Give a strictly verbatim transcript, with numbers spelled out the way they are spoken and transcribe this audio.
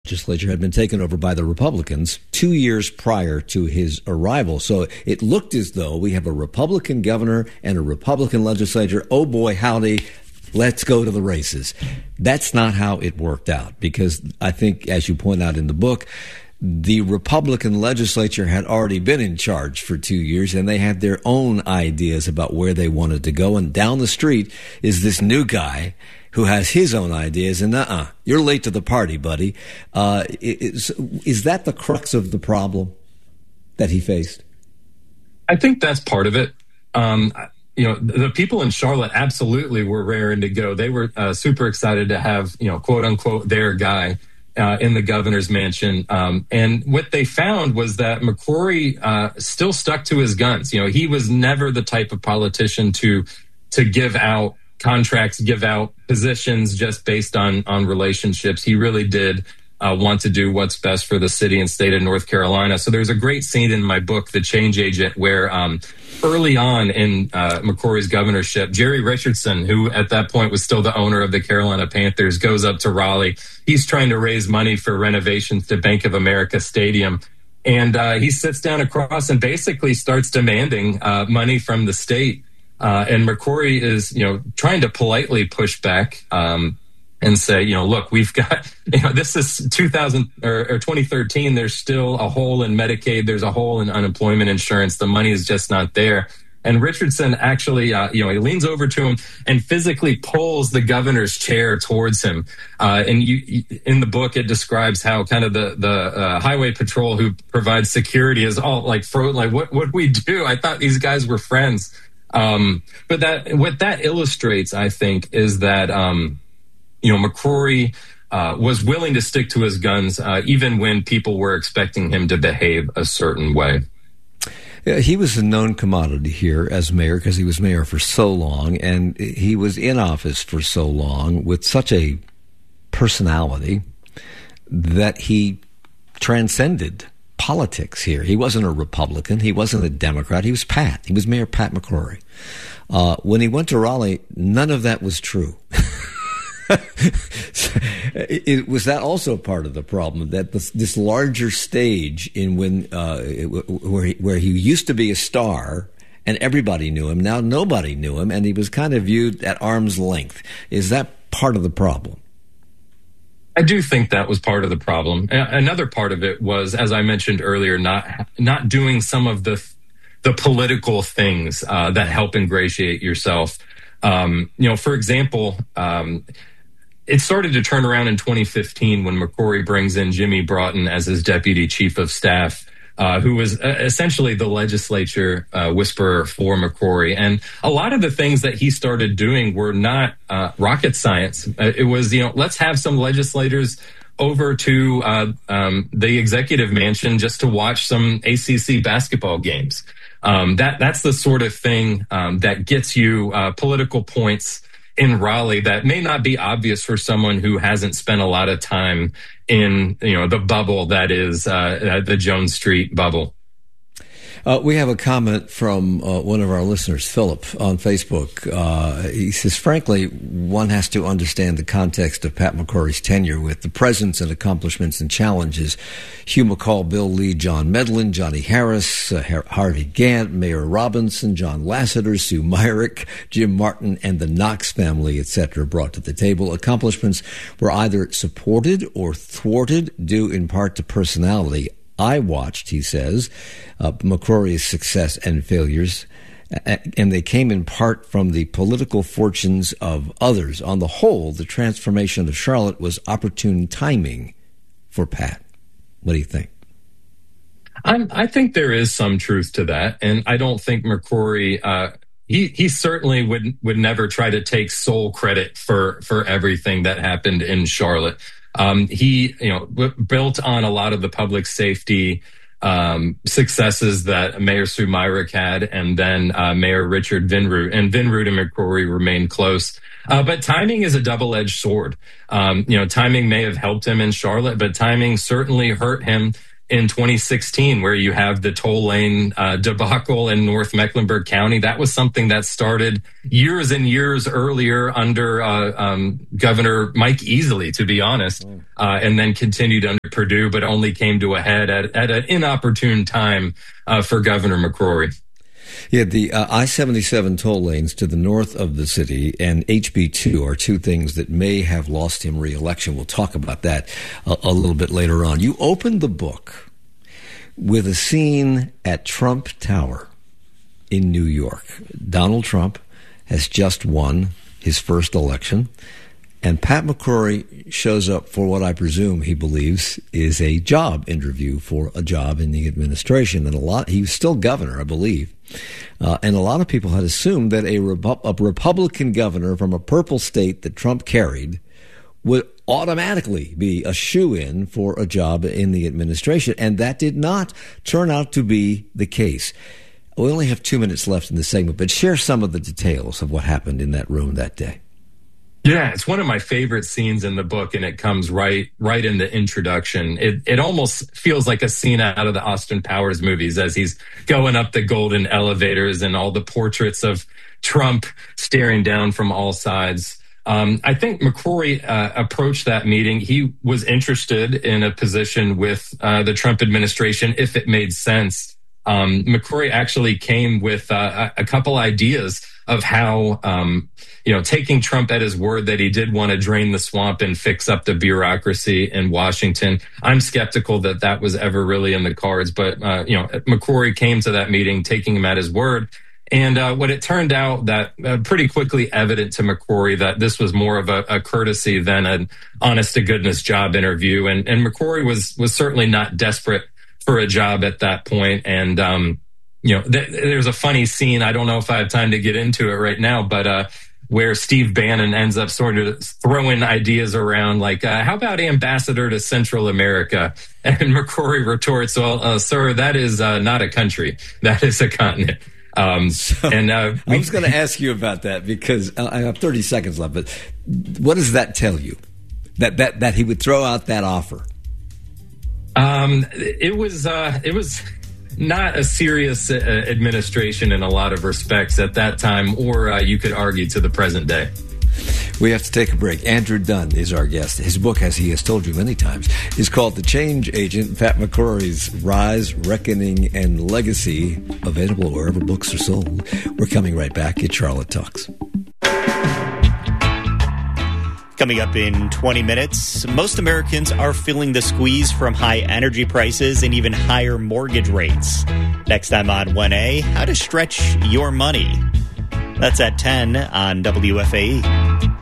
legislature had been taken over by the Republicans two years prior to his arrival. So it looked as though we have a Republican governor and a Republican legislature. Oh boy, howdy. Let's go to the races. That's not how it worked out, because I think, as you point out in the book, the Republican legislature had already been in charge for two years, and they had their own ideas about where they wanted to go. And down the street is this new guy who has his own ideas, and uh-uh, you're late to the party, buddy. Uh, is, is that the crux of the problem that he faced? I think that's part of it. Um, you know, the people in Charlotte absolutely were raring to go. They were uh, super excited to have, you know, quote unquote, their guy uh, in the governor's mansion. Um, and what they found was that McCrory uh, still stuck to his guns. You know, he was never the type of politician to to give out contracts, give out positions just based on on relationships. He really did uh, want to do what's best for the city and state of North Carolina. So there's a great scene in my book, The Change Agent, where um, early on in uh, McCrory's governorship, Jerry Richardson, who at that point was still the owner of the Carolina Panthers, goes up to Raleigh. He's trying to raise money for renovations to Bank of America Stadium. And uh, he sits down across and basically starts demanding uh, money from the state. Uh, and McCrory is, you know, trying to politely push back um, and say, you know, look, we've got, you know, this is two thousand or, or twenty thirteen. There's still a hole in Medicaid. There's a hole in unemployment insurance. The money is just not there. And Richardson actually, uh, you know, he leans over to him and physically pulls the governor's chair towards him. Uh, and you, in the book, it describes how kind of the the uh, highway patrol who provides security is all like, fro- like, what what do we do? I thought these guys were friends. Um, but that what that illustrates, I think, is that um, you know, McCrory uh, was willing to stick to his guns uh, even when people were expecting him to behave a certain way. Yeah, he was a known commodity here as mayor because he was mayor for so long, and he was in office for so long with such a personality that he transcended politics here. He wasn't a Republican. He wasn't a Democrat. He was Pat. He was Mayor Pat McCrory. Uh, when he went to Raleigh, none of that was true. it, it, was that also part of the problem, that this, this larger stage in when uh, it, where he, where he used to be a star and everybody knew him, now nobody knew him, and he was kind of viewed at arm's length. Is that part of the problem? I do think that was part of the problem. Another part of it was, as I mentioned earlier, not not doing some of the the political things uh, that help ingratiate yourself. Um, you know, for example, um, it started to turn around in twenty fifteen when McCrory brings in Jimmy Broughton as his deputy chief of staff, uh, who was essentially the legislature uh, whisperer for McCrory. And a lot of the things that he started doing were not uh, rocket science. It was, you know, let's have some legislators over to uh, um, the executive mansion just to watch some A C C basketball games. Um, that that's the sort of thing um, that gets you uh, political points in Raleigh that may not be obvious for someone who hasn't spent a lot of time in, you know, the bubble that is uh, the Jones Street bubble. Uh, we have a comment from uh, one of our listeners, Philip, on Facebook. Uh, he says, frankly, one has to understand the context of Pat McCrory's tenure with the presence and accomplishments and challenges. Hugh McCall, Bill Lee, John Medlin, Johnny Harris, uh, Harvey Gantt, Mayor Robinson, John Lasseter, Sue Myrick, Jim Martin, and the Knox family, et cetera, brought to the table. Accomplishments were either supported or thwarted, due in part to personality. I watched, he says, uh, McCrory's success and failures, and they came in part from the political fortunes of others. On the whole, the transformation of Charlotte was opportune timing for Pat. What do you think? I'm, I think there is some truth to that, and I don't think McCrory uh, he he certainly would would never try to take sole credit for for everything that happened in Charlotte. Um, he, you know, w- built on a lot of the public safety um, successes that Mayor Sue Myrick had, and then uh, Mayor Richard Vinroot. And Vinroot and McCrory remained close. Uh, but timing is a double-edged sword. Um, you know, timing may have helped him in Charlotte, but timing certainly hurt him in twenty sixteen, where you have the toll lane uh, debacle in North Mecklenburg County. That was something that started years and years earlier under uh, um, Governor Mike Easley, to be honest, uh, and then continued under Perdue, but only came to a head at, at an inopportune time uh, for Governor McCrory. Yeah, the uh, I seventy-seven toll lanes to the north of the city and H B two are two things that may have lost him re-election. We'll talk about that a, a little bit later on. You opened the book with a scene at Trump Tower in New York. Donald Trump has just won his first election, and Pat McCrory shows up for what I presume he believes is a job interview for a job in the administration. And a lot, he was still governor, I believe. Uh, and a lot of people had assumed that a, Repu- a Republican governor from a purple state that Trump carried would automatically be a shoo-in for a job in the administration. And that did not turn out to be the case. We only have two minutes left in the segment, but share some of the details of what happened in that room that day. Yeah, it's one of my favorite scenes in the book, and it comes right right in the introduction. It it almost feels like a scene out of the Austin Powers movies as he's going up the golden elevators and all the portraits of Trump staring down from all sides. Um, I think McCrory uh, approached that meeting. He was interested in a position with uh, the Trump administration if it made sense. Um, McCrory actually came with uh, a couple ideas of how, um, you know, taking Trump at his word that he did want to drain the swamp and fix up the bureaucracy in Washington. I'm skeptical that that was ever really in the cards, but, uh, you know, McCrory came to that meeting taking him at his word. And uh, what it turned out that uh, pretty quickly evident to McCrory that this was more of a, a courtesy than an honest to goodness job interview. And, and McCrory was was certainly not desperate for a job at that point. And, um, you know, th- there's a funny scene. I don't know if I have time to get into it right now, but uh, where Steve Bannon ends up sort of throwing ideas around like, uh, how about ambassador to Central America? And McCrory retorts, well, uh, sir, that is uh, not a country. That is a continent. Um, so, and uh, we, I was going to ask you about that because I have thirty seconds left, but what does that tell you? That, that, that he would throw out that offer? Um, it was, uh, it was not a serious uh, administration in a lot of respects at that time, or uh, you could argue to the present day. We have to take a break. Andrew Dunn is our guest. His book, as he has told you many times, is called The Change Agent, Pat McCrory's Rise, Reckoning, and Legacy, available wherever books are sold. We're coming right back at Charlotte Talks. Coming up in twenty minutes, most Americans are feeling the squeeze from high energy prices and even higher mortgage rates. Next time on one A, how to stretch your money. That's at ten on W F A E.